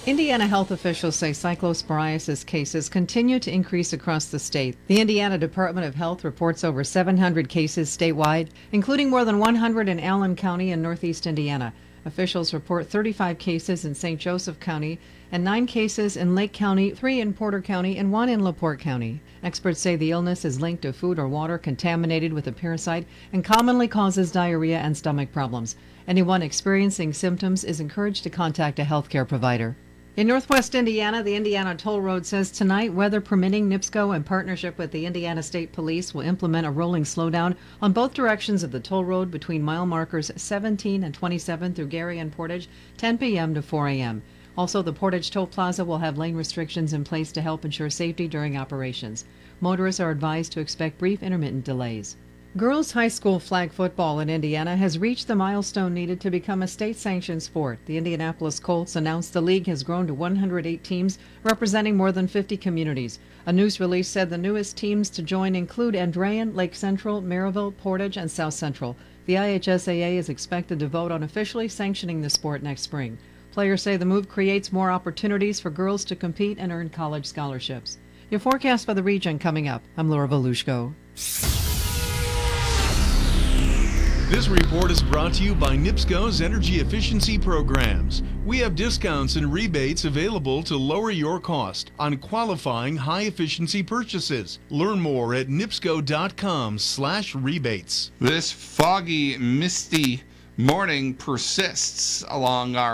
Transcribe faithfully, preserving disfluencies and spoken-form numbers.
Indiana health officials say cyclosporiasis cases continue to increase across the state. The Indiana Department of Health reports over seven hundred cases statewide, including more than one hundred in Allen County and Northeast Indiana. Officials report thirty-five cases in Saint Joseph County and nine cases in Lake County, three in Porter County, and one in LaPorte County. Experts say the illness is linked to food or water contaminated with a parasite and commonly causes diarrhea and stomach problems. Anyone experiencing symptoms is encouraged to contact a healthcare provider. In northwest Indiana, the Indiana Toll Road says tonight, weather permitting, NIPSCO, in partnership with the Indiana State Police, will implement a rolling slowdown on both directions of the toll road between mile markers seventeen and twenty-seven through Gary and Portage, ten p.m. to four a.m. Also, the Portage Toll Plaza will have lane restrictions in place to help ensure safety during operations. Motorists are advised to expect brief intermittent delays. Girls high school flag football in Indiana has reached the milestone needed to become a state-sanctioned sport. The Indianapolis Colts announced the league has grown to one hundred eight teams, representing more than fifty communities. A news release said the newest teams to join include Andrean, Lake Central, Maryville, Portage, and South Central. The I H S A A is expected to vote on officially sanctioning the sport next spring. Players say the move creates more opportunities for girls to compete and earn college scholarships. Your forecast for the region coming up. I'm Laura Volushko. This report is brought to you by NIPSCO's energy efficiency programs. We have discounts and rebates available to lower your cost on qualifying high-efficiency purchases. Learn more at nipsco.com slash rebates. This foggy, misty morning persists along our